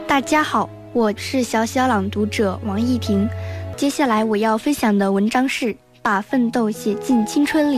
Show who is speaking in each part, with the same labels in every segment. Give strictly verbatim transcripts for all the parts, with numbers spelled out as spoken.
Speaker 1: 大家好，我是小小朗读者王艺婷。接下来我要分享的文章是把奋斗写进青春里。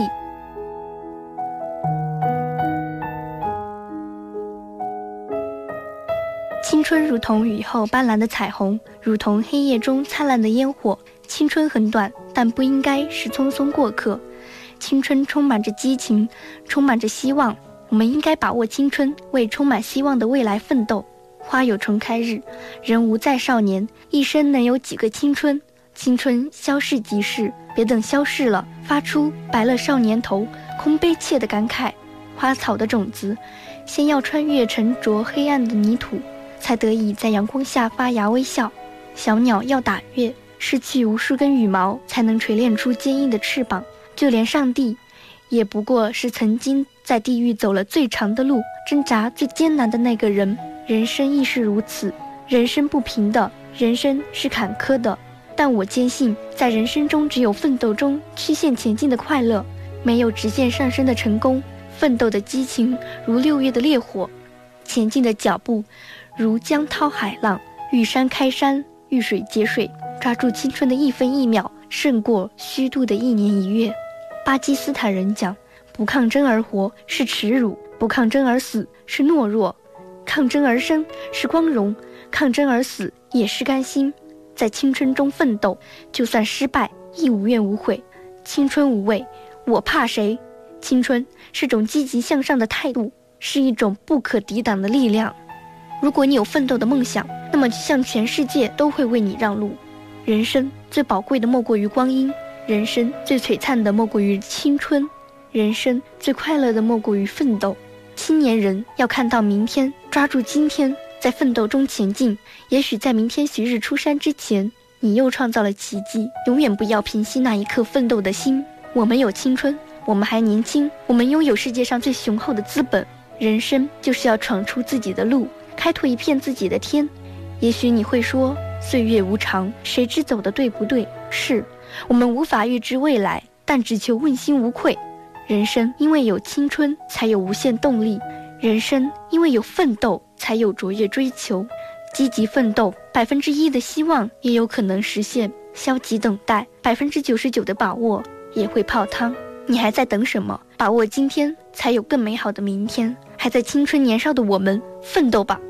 Speaker 1: 青春如同雨后斑斓的彩虹，如同黑夜中灿烂的烟火。青春很短，但不应该是匆匆过客。青春充满着激情，充满着希望，我们应该把握青春，为充满希望的未来奋斗。花有重开日，人无再少年，一生能有几个青春？青春消逝即逝，别等消逝了，发出白了少年头，空悲切的感慨。花草的种子，先要穿越沉着黑暗的泥土，才得以在阳光下发芽微笑。小鸟要打跃，失去无数根羽毛，才能锤炼出坚硬的翅膀。就连上帝，也不过是曾经在地狱走了最长的路，挣扎最艰难的那个人。人生亦是如此，人生不平的，人生是坎坷的，但我坚信，在人生中只有奋斗中曲线前进的快乐，没有直线上升的成功。奋斗的激情如六月的烈火，前进的脚步如江涛海浪，遇山开山，遇水结水。抓住青春的一分一秒，胜过虚度的一年一月。巴基斯坦人讲，不抗争而活是耻辱，不抗争而死是懦弱，抗争而生是光荣，抗争而死也是甘心。在青春中奋斗，就算失败亦无怨无悔。青春无畏，我怕谁？青春是种积极向上的态度，是一种不可抵挡的力量。如果你有奋斗的梦想，那么向全世界都会为你让路。人生最宝贵的莫过于光阴，人生最璀璨的莫过于青春，人生最快乐的莫过于奋斗。青年人要看到明天，抓住今天，在奋斗中前进。也许在明天旭日出山之前，你又创造了奇迹。永远不要平息那一颗奋斗的心。我们有青春，我们还年轻，我们拥有世界上最雄厚的资本。人生就是要闯出自己的路，开拓一片自己的天。也许你会说，岁月无常，谁知走得对不对？是，我们无法预知未来，但只求问心无愧。人生因为有青春，才有无限动力；人生因为有奋斗，才有卓越追求。积极奋斗，百分之一的希望也有可能实现；消极等待，百分之九十九的把握也会泡汤。你还在等什么？把握今天，才有更美好的明天。还在青春年少的我们，奋斗吧！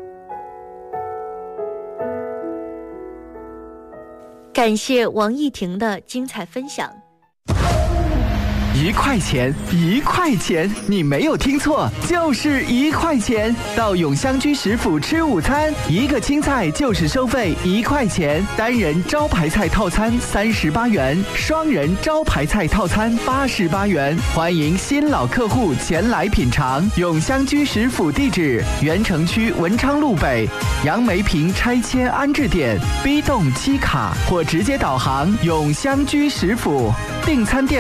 Speaker 2: 感谢王艺婷的精彩分享。
Speaker 3: 一块钱，一块钱，你没有听错，就是一块钱。到永香居食府吃午餐，一个青菜就是收费一块钱，单人招牌菜套餐三十八元，双人招牌菜套餐八十八元。欢迎新老客户前来品尝。永香居食府地址：原城区文昌路北杨梅坪拆迁安置点 B 栋七卡，或直接导航永香居食府订餐电